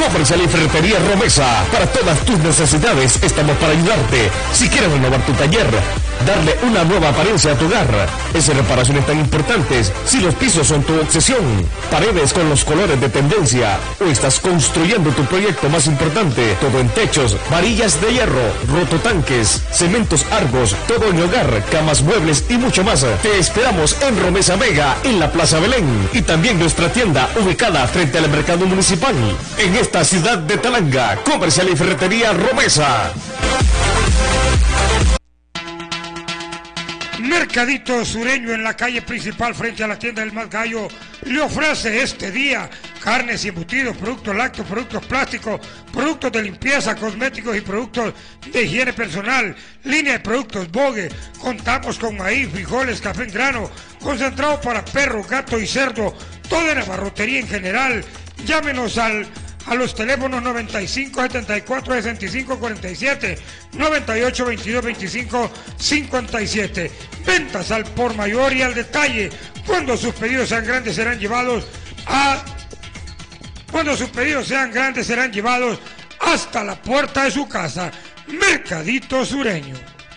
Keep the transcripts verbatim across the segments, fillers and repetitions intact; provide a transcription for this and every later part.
Comercial y Ferretería Romesa. Para todas tus necesidades estamos para ayudarte. Si quieres renovar tu taller, darle una nueva apariencia a tu hogar, esas reparaciones tan importantes, si los pisos son tu obsesión, paredes con los colores de tendencia, o estás construyendo tu proyecto más importante, todo en techos, varillas de hierro, rototanques, cementos Argos, todo en hogar, camas, muebles y mucho más. Te esperamos en Romesa Mega, en la Plaza Belén, y también nuestra tienda ubicada frente al mercado municipal, en esta ciudad de Talanga. Comercial y Ferretería Romesa. Mercadito Sureño en la calle principal frente a la tienda del Más Gallo le ofrece este día carnes y embutidos, productos lácteos, productos plásticos, productos de limpieza, cosméticos y productos de higiene personal, línea de productos Bogue. Contamos con maíz, frijoles, café en grano, concentrado para perro, gato y cerdo, toda la barrotería en general. Llámenos al a los teléfonos noventa y cinco, setenta y cuatro, sesenta y cinco, cuarenta y siete, noventa y ocho, veintidós, veinticinco, cincuenta y siete. Ventas al por mayor y al detalle. Cuando sus pedidos sean grandes serán llevados a Cuando sus pedidos sean grandes serán llevados hasta la puerta de su casa. Mercadito Sureño.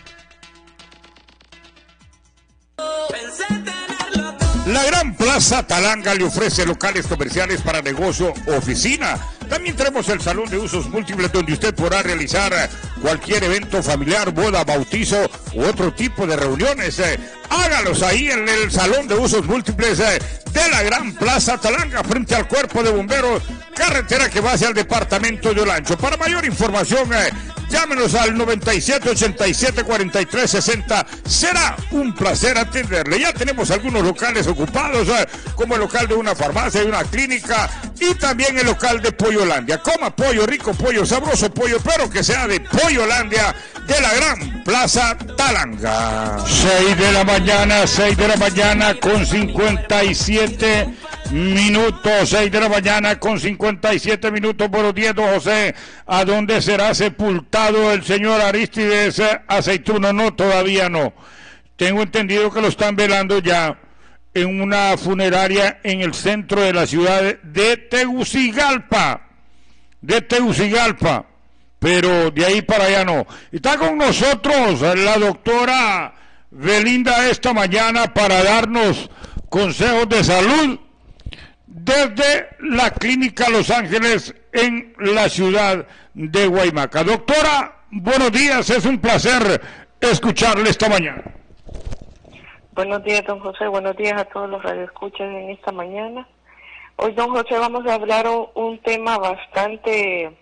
La Gran Plaza Talanga le ofrece locales comerciales para negocio o oficina. También tenemos el salón de usos múltiples donde usted podrá realizar cualquier evento familiar, boda, bautizo u otro tipo de reuniones. Eh, hágalos ahí en el salón de usos múltiples eh, de la Gran Plaza Talanga frente al Cuerpo de Bomberos, carretera que va hacia el departamento de Olancho. Para mayor información, eh, llámenos al noventa y siete, ochenta y siete, cuarenta y tres, sesenta. Será un placer atenderle. Ya tenemos algunos locales ocupados, eh, como el local de una farmacia y una clínica, y también el local de Pollolandia. Coma pollo, rico pollo, sabroso pollo, pero que sea de Pollolandia, de la Gran Plaza Talanga. seis de la mañana, seis de la mañana con cincuenta y siete minutos, seis de la mañana con cincuenta y siete minutos. Buenos días, don José. ¿A dónde será sepultado el señor Aristides Aceituno? No, todavía no. Tengo entendido que lo están velando ya en una funeraria en el centro de la ciudad de Tegucigalpa, de Tegucigalpa, pero de ahí para allá no. Está con nosotros la doctora Belinda esta mañana para darnos consejos de salud desde la Clínica Los Ángeles en la ciudad de Guaymaca. Doctora, buenos días, es un placer escucharle esta mañana. Buenos días, don José, buenos días a todos los radioescuchas en esta mañana. Hoy, don José, vamos a hablar un, un tema bastante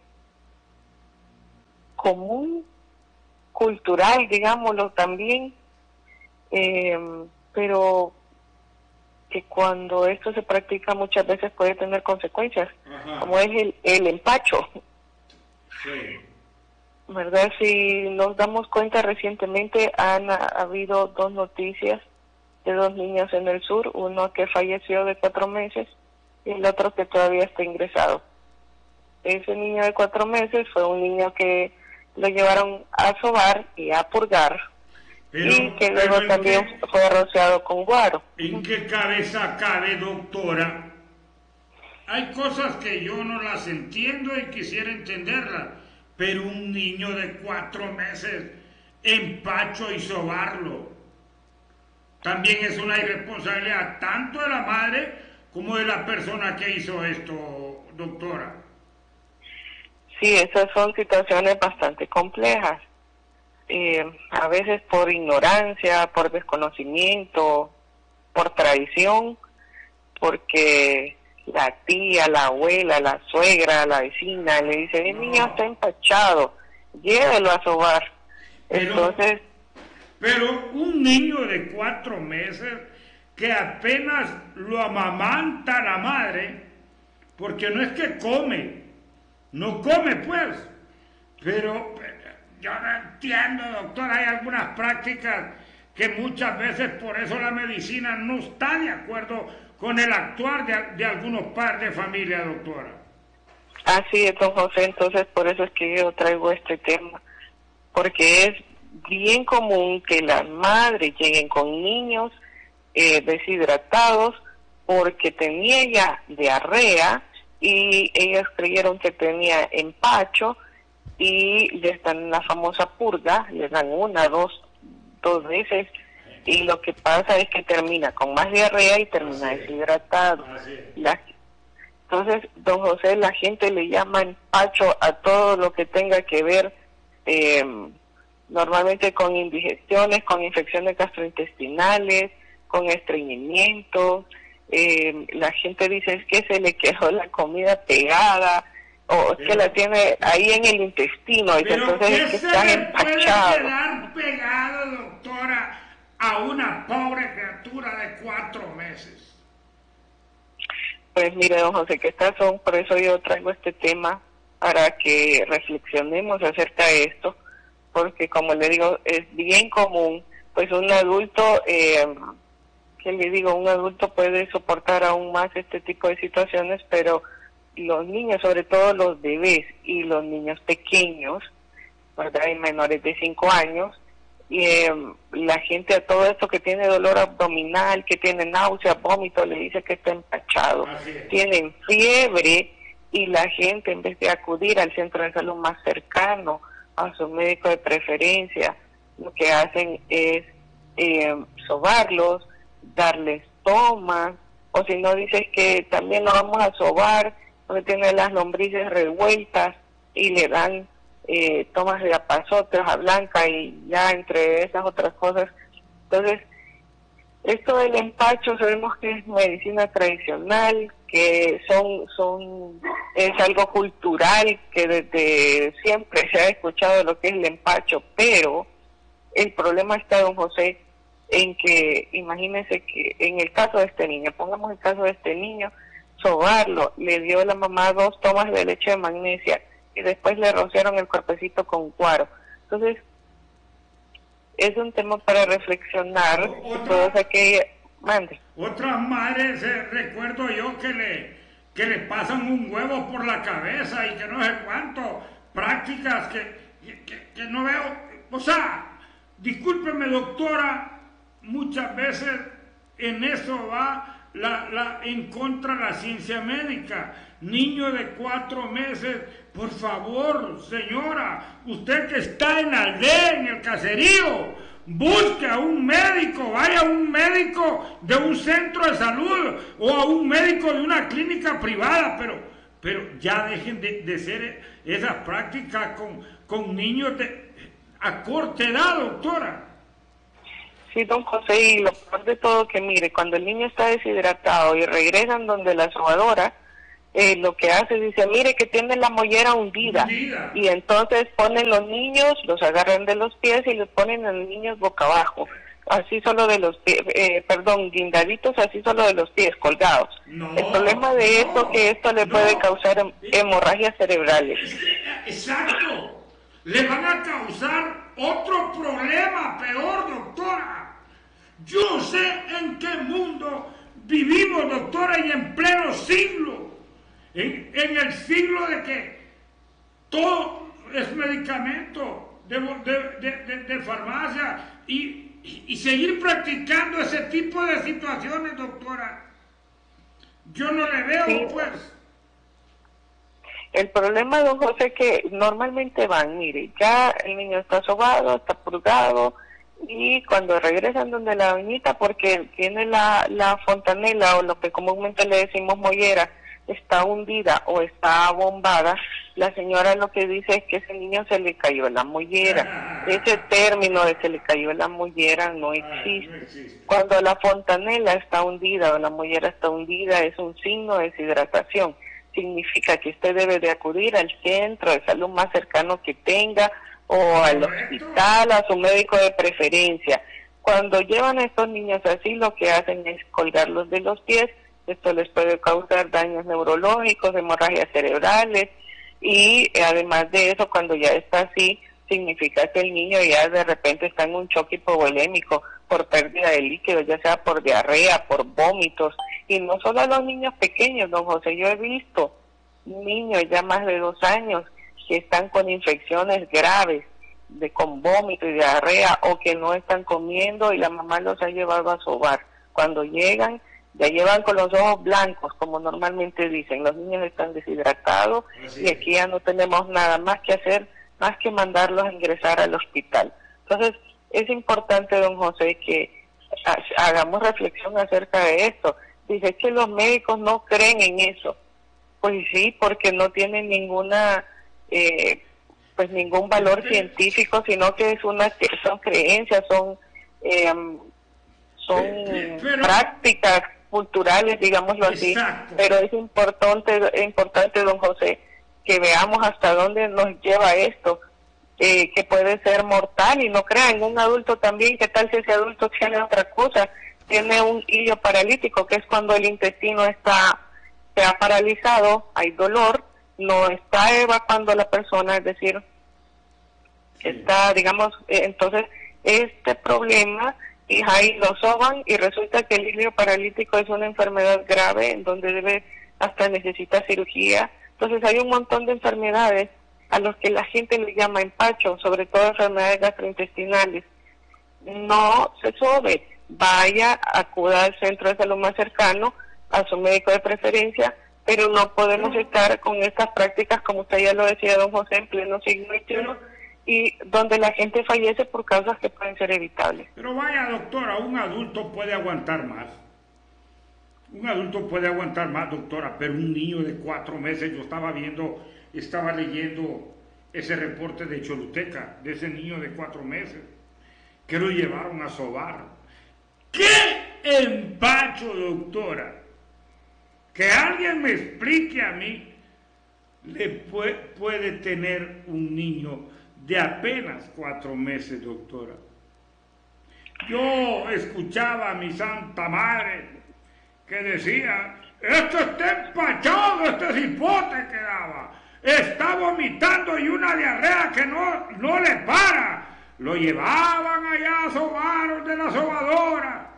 común, cultural, digámoslo también, eh, pero que cuando esto se practica muchas veces puede tener consecuencias. Ajá. Como es el, el empacho. Sí. ¿Verdad? Si nos damos cuenta, recientemente han ha, ha habido dos noticias de dos niños en el sur, uno que falleció de cuatro meses y el otro que todavía está ingresado. Ese niño de cuatro meses fue un niño que lo llevaron a sobar y a purgar, pero, y que luego también qué, fue rociado con guaro. ¿En qué cabeza cabe, doctora? Hay cosas que yo no las entiendo y quisiera entenderlas, pero un niño de cuatro meses, empacho y sobarlo, también es una irresponsabilidad tanto de la madre como de la persona que hizo esto, doctora. Sí, esas son situaciones bastante complejas. Eh, a veces por ignorancia, por desconocimiento, por traición, porque la tía, la abuela, la suegra, la vecina le dice, el niño está empachado, llévelo a sobar. Pero, Entonces... Pero un niño de cuatro meses que apenas lo amamanta la madre, porque no es que come, no come pues, pero yo no entiendo, doctor, hay algunas prácticas que muchas veces por eso la medicina no está de acuerdo con el actuar de, de algunos padres de familia, doctora. Así es, don José, entonces por eso es que yo traigo este tema, porque es bien común que las madres lleguen con niños eh, deshidratados porque tenía ya diarrea y ellas creyeron que tenía empacho y les dan la famosa purga, les dan una, dos, dos veces, y lo que pasa es que termina con más diarrea y termina deshidratado. La, entonces, don José, la gente le llama empacho a todo lo que tenga que ver eh, normalmente con indigestiones, con infecciones gastrointestinales, con estreñimiento. Eh, la gente dice es que se le quedó la comida pegada, o es que la tiene ahí en el intestino, y entonces es que está empachado. ¿Puede quedar pegado, doctora, a una pobre criatura de cuatro meses? Pues mire, don José, que estas son, por eso yo traigo este tema, para que reflexionemos acerca de esto, porque como le digo, es bien común, pues un adulto, eh, que le digo, un adulto puede soportar aún más este tipo de situaciones, pero los niños, sobre todo los bebés y los niños pequeños, ¿verdad? Y menores de cinco años, y eh, la gente a todo esto que tiene dolor abdominal, que tiene náuseas, vómito, le dice que está empachado. Tienen fiebre y la gente, en vez de acudir al centro de salud más cercano, a su médico de preferencia, lo que hacen es eh, sobarlos, darles tomas, o si no dices que también lo vamos a sobar, porque tiene las lombrices revueltas y le dan eh, tomas de apazote, hoja blanca y ya entre esas otras cosas. Entonces, esto del empacho sabemos que es medicina tradicional, que son son es algo cultural, que desde siempre se ha escuchado lo que es el empacho, pero el problema está, don José, en que, imagínense que en el caso de este niño, pongamos el caso de este niño, sobarlo, le dio la mamá dos tomas de leche de magnesia y después le rociaron el cuerpecito con guaro. Entonces, es un tema para reflexionar. Otra, todos aquellos, mande. Otras madres, eh, recuerdo yo que le, que le pasan un huevo por la cabeza y que no sé cuánto, prácticas que, que, que no veo, o sea, discúlpeme doctora, muchas veces en eso va la, la, en contra de la ciencia médica. Niño de cuatro meses, por favor, señora, usted que está en la aldea, en el caserío, busque a un médico, vaya a un médico de un centro de salud o a un médico de una clínica privada, pero, pero ya dejen de, de ser esas prácticas con, con niños de, a corta edad, doctora. Sí, don José, y lo peor de todo que mire, cuando el niño está deshidratado y regresan donde la sobadora, eh, lo que hace es dice, mire que tiene la mollera hundida, hundida, y entonces ponen los niños, los agarran de los pies y los ponen a los niños boca abajo, así solo de los pies, eh, perdón, guindaditos, así solo de los pies, colgados. No, el problema de no, esto es que esto le no, puede causar hemorragias cerebrales. Exacto, le van a causar otro problema peor, doctora. Yo sé en qué mundo vivimos, doctora, y en pleno siglo. En, en el siglo de que todo es medicamento de, de, de, de farmacia y, y, y seguir practicando ese tipo de situaciones, doctora. Yo no le veo, sí, pues. El problema, don José, es que normalmente van, mire, ya el niño está sobado, está purgado, y cuando regresan donde la doñita, porque tiene la, la fontanela, o lo que comúnmente le decimos mollera, está hundida o está bombada, la señora lo que dice es que ese niño se le cayó la mollera. Ese término de se le cayó la mollera no existe. Cuando la fontanela está hundida o la mollera está hundida, es un signo de deshidratación. Significa que usted debe de acudir al centro de salud más cercano que tenga, o al hospital, a su médico de preferencia. Cuando llevan a estos niños así, lo que hacen es colgarlos de los pies. Esto les puede causar daños neurológicos, hemorragias cerebrales, y además de eso, cuando ya está así, significa que el niño ya de repente está en un choque hipovolémico por pérdida de líquidos, ya sea por diarrea, por vómitos, y no solo a los niños pequeños, don José, yo he visto niños ya más de dos años que están con infecciones graves, de con vómito y diarrea, o que no están comiendo y la mamá los ha llevado a sobar. Cuando llegan, ya llevan con los ojos blancos, como normalmente dicen, los niños están deshidratados y aquí ya no tenemos nada más que hacer, más que mandarlos a ingresar al hospital. Entonces, es importante, don José, que hagamos reflexión acerca de esto. Dice que los médicos no creen en eso. Pues sí, porque no tienen ninguna, eh, pues ningún valor científico, sino que es una, son creencias, son, eh, son Pero, prácticas culturales, digámoslo así. Exacto. Pero es importante, es importante, don José, que veamos hasta dónde nos lleva esto. Eh, que puede ser mortal, y no crean, un adulto también, ¿qué tal si ese adulto tiene otra cosa? Tiene un hilo paralítico, que es cuando el intestino está se ha paralizado, hay dolor, no está evacuando la persona, es decir, está, digamos, eh, entonces, este problema, y ahí lo soban, y resulta que el hilo paralítico es una enfermedad grave, en donde debe, hasta necesita cirugía. Entonces hay un montón de enfermedades a los que la gente le llama empacho, sobre todo enfermedades gastrointestinales. No se sobe, vaya, acuda al centro de salud más cercano, a su médico de preferencia, pero no podemos estar con estas prácticas, como usted ya lo decía, don José, en pleno siglo veintiuno, y donde la gente fallece por causas que pueden ser evitables. Pero vaya, doctora, un adulto puede aguantar más. Un adulto puede aguantar más, doctora, pero un niño de cuatro meses, yo estaba viendo... Estaba leyendo ese reporte de Choluteca, de ese niño de cuatro meses, que lo llevaron a sobar. ¡Qué empacho, doctora! Que alguien me explique a mí, le puede, puede tener un niño de apenas cuatro meses, doctora. Yo escuchaba a mi santa madre que decía, esto está empachado, este cipote que daba. Está vomitando y una diarrea que no, no le para. Lo llevaban allá a sobar de la sobadora.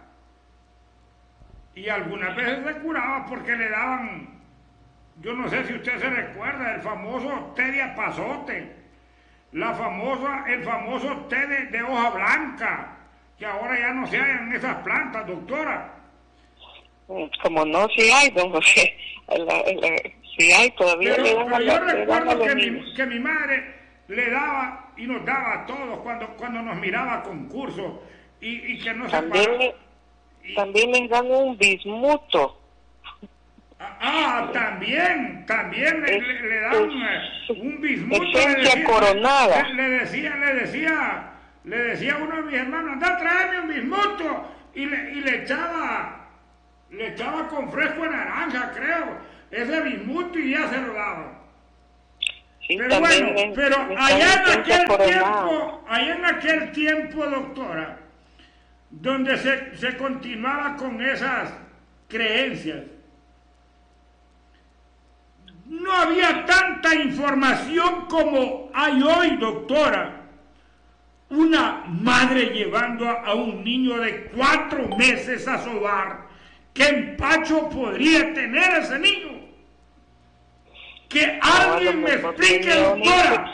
Y algunas veces se curaba porque le daban, yo no sé si usted se recuerda, el famoso té de apazote, la famosa, el famoso té de, de hoja blanca, que ahora ya no se hallan esas plantas, doctora. Como no, sí hay, don José. La, la, sí hay, todavía pero, le dan pero a yo la, recuerdo que mi, que mi madre le daba y nos daba a todos cuando, cuando nos miraba a concursos y, y que no también se le, y, también les dan un bismuto. Ah, ah también, también le, es, le, le dan es, un bismuto. Esencia le decía, coronada. Le, le decía, le decía, le decía a uno de mis hermanos, anda, tráeme un bismuto, y le, y le echaba... Le echaba con fresco de naranja, creo, ese bismuto y ya se lo daba. Sí, pero bueno, en, pero allá en aquel tiempo, allá en aquel tiempo, doctora, donde se, se continuaba con esas creencias, no había tanta información como hay hoy, doctora. Una madre llevando a, a un niño de cuatro meses a sobar. ¿Qué empacho podría tener ese niño? Que alguien me explique, doctora.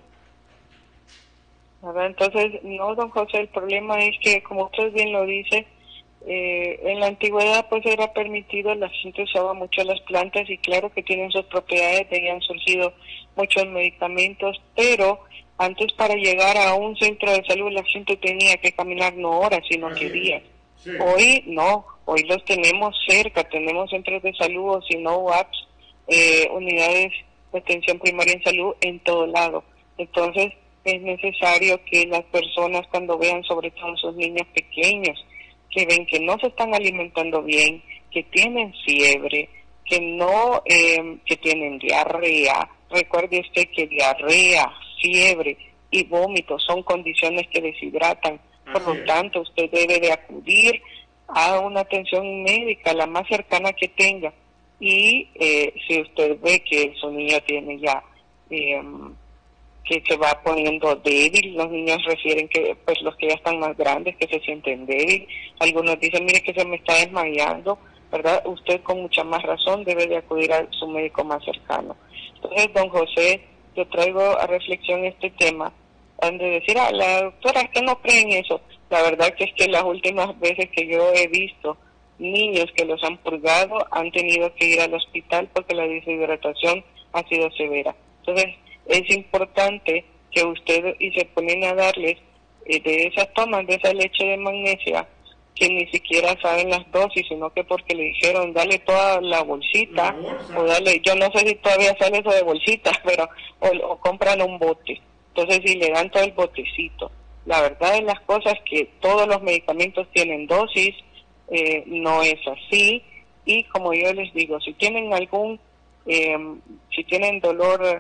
A ver, entonces, no, don José, el problema es que, como usted bien lo dice, eh, en la antigüedad pues era permitido, la gente usaba mucho las plantas y claro que tienen sus propiedades, de ahí han surgido muchos medicamentos, pero antes para llegar a un centro de salud la gente tenía que caminar no horas, sino que días. Sí. Hoy no, hoy los tenemos cerca, tenemos centros de salud o si no, U A P S, eh, unidades de atención primaria en salud en todo lado. Entonces es necesario que las personas cuando vean, sobre todo sus niños pequeños, que ven que no se están alimentando bien, que tienen fiebre, que no, eh, que tienen diarrea. Recuerde usted que diarrea, fiebre y vómito son condiciones que deshidratan. Por lo tanto, usted debe de acudir a una atención médica, la más cercana que tenga. Y eh, si usted ve que su niño tiene ya, eh, que se va poniendo débil, los niños refieren que, pues los que ya están más grandes, que se sienten débil. Algunos dicen, mire que se me está desmayando, ¿verdad? Usted con mucha más razón debe de acudir a su médico más cercano. Entonces, don José, yo traigo a reflexión este tema. Han de decir, ah, la doctora es que no cree en eso. La verdad que es que las últimas veces que yo he visto niños que los han purgado han tenido que ir al hospital porque la deshidratación ha sido severa. Entonces, es importante que usted, y se ponen a darles eh, de esas tomas, de esa leche de magnesia, que ni siquiera saben las dosis, sino que porque le dijeron, dale toda la bolsita, la o dale, yo no sé si todavía sale eso de bolsitas, pero, o, o compran un bote. Entonces, si le dan todo el botecito. La verdad de las cosas es que todos los medicamentos tienen dosis, eh, no es así, y como yo les digo, si tienen algún, eh, si tienen dolor,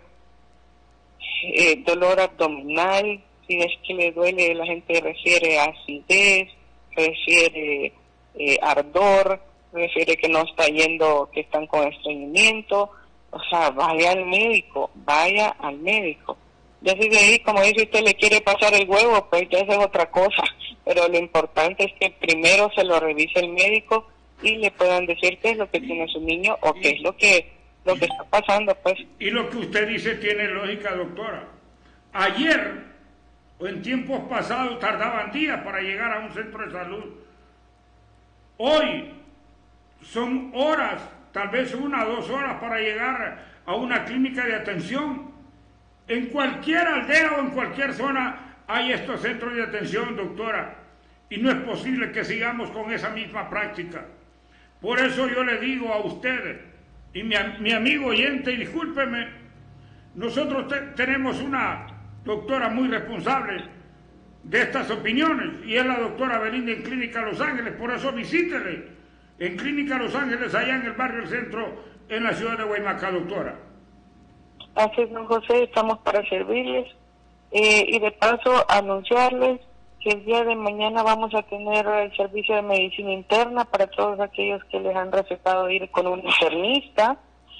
eh, dolor abdominal, si es que le duele, la gente refiere a acidez, refiere eh, ardor, refiere que no está yendo, que están con estreñimiento, o sea, vaya al médico, vaya al médico. Ya si de ahí, como dice usted, le quiere pasar el huevo, pues ya esa es otra cosa, pero lo importante es que primero se lo revise el médico y le puedan decir qué es lo que tiene su niño o qué es lo que, lo que está pasando, pues. Y lo que usted dice tiene lógica, doctora. Ayer, o en tiempos pasados, tardaban días para llegar a un centro de salud. Hoy son horas, tal vez una o dos horas para llegar a una clínica de atención. En cualquier aldea o en cualquier zona hay estos centros de atención, doctora, y no es posible que sigamos con esa misma práctica. Por eso yo le digo a ustedes, y mi, mi amigo oyente, y discúlpeme, nosotros te, tenemos una doctora muy responsable de estas opiniones, y es la doctora Belinda en Clínica Los Ángeles. Por eso visítele en Clínica Los Ángeles, allá en el barrio El Centro, en la ciudad de Guaymaca, doctora. Así es, don José, estamos para servirles, eh, y de paso anunciarles que el día de mañana vamos a tener el servicio de medicina interna para todos aquellos que les han recetado ir con un internista,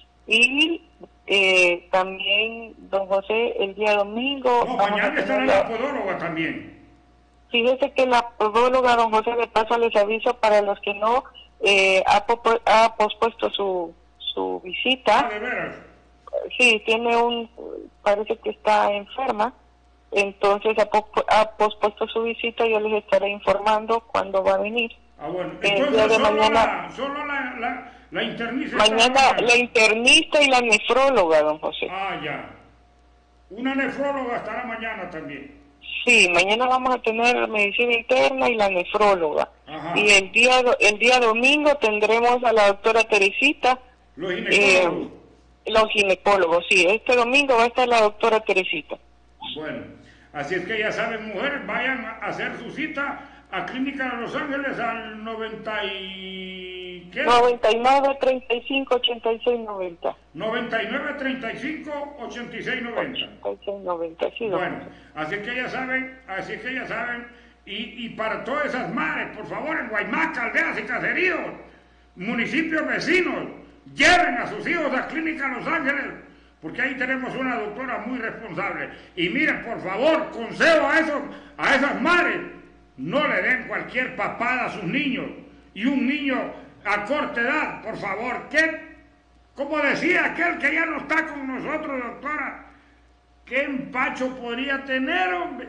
y eh, también, don José, el día domingo... No, mañana estará la podóloga también. Fíjese que la podóloga, don José, de paso les aviso para los que no, eh, ha, ha pospuesto su, su visita. Ah, ¿de veras? Sí, tiene un, parece que está enferma, entonces ha, ha pospuesto su visita. Yo les estaré informando cuándo va a venir. Ah, bueno, el entonces día de solo, mañana, la, solo la, la, la internista. mañana la internista y la nefróloga, don José. Ah, ya. Una nefróloga estará mañana también. Sí, mañana vamos a tener medicina interna y la nefróloga. Ajá. Y el día el día domingo tendremos a la doctora Teresita. Los ginecólogos. Eh, los ginecólogos, sí. Este domingo va a estar la doctora Teresita. Bueno, así es que ya saben, mujeres, vayan a hacer su cita a Clínica de Los Ángeles al noventa y... ¿qué? noventa y nueve, treinta y cinco, ochenta y seis, noventa. noventa y nueve, treinta y cinco, ochenta y seis, noventa. ochenta y seis, noventa, sí, don Bueno, José. así que ya saben, así que ya saben, y, y para todas esas madres, por favor, en Guaymaca, aldeas y caseríos, municipios vecinos, lleven a sus hijos a Clínica Los Ángeles, porque ahí tenemos una doctora muy responsable. Y miren, por favor, consejo a esos, a esas madres, no le den cualquier papada a sus niños. Y un niño a corta edad, por favor, que, como decía aquel que ya no está con nosotros, doctora, ¿qué empacho podría tener, hombre?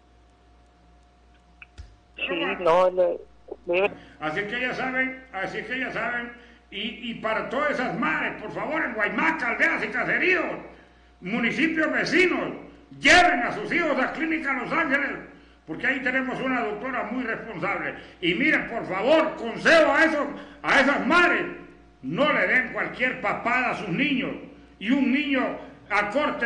Sí, no, le, le... Así que ya saben, así que ya saben, y, y para todas esas madres, por favor, en Guaymaca, aldeas y caseríos, municipios vecinos, lleven a sus hijos a Clínica Los Ángeles, porque ahí tenemos una doctora muy responsable. Y miren, por favor, consejo a esos, a esas madres, no le den cualquier papada a sus niños. Y un niño a corte